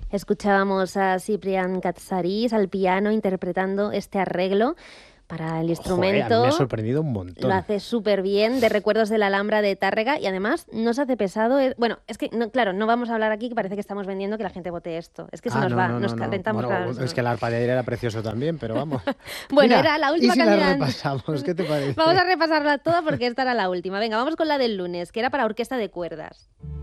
Escuchábamos a Ciprián Katsaris al piano interpretando este arreglo para el Joder, a mí me ha instrumento. sorprendido un Lo montón. hace súper bien, de Recuerdos de la Alhambra de Tárrega, y además no se hace pesado. Bueno, es que, no, claro, no vamos a hablar aquí que parece que estamos vendiendo que la gente vote esto. Es que se Ah, nos no, va, no, nos no, no. calentamos, claro. Bueno, es que el arpa de aire era precioso también, pero vamos. Bueno, Mira, era la ¿y última si la canción. repasamos? ¿Qué te parece? Vamos a repasarla toda porque esta era la última. Venga, vamos con la del lunes, que era para orquesta de cuerdas.